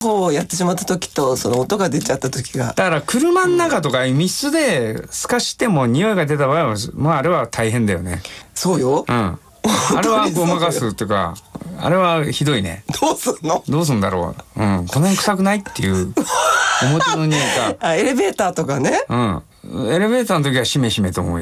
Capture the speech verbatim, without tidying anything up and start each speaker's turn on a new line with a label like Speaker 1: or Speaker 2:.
Speaker 1: 方をやってしまった時とその音が出ちゃった時が、
Speaker 2: だから車の中とか密室で透かしても匂いが出た場合は、まああれは大変だよね。
Speaker 1: そうよ、
Speaker 2: うん、あれはごまかすっていうか、あれはひどいね。
Speaker 1: どうすんの？
Speaker 2: どうすんだろう、うん、この辺臭くないっていう表の匂いが
Speaker 1: あ、エレベーターとかね。
Speaker 2: うん、エレベーターの時はしめしめと思うよ。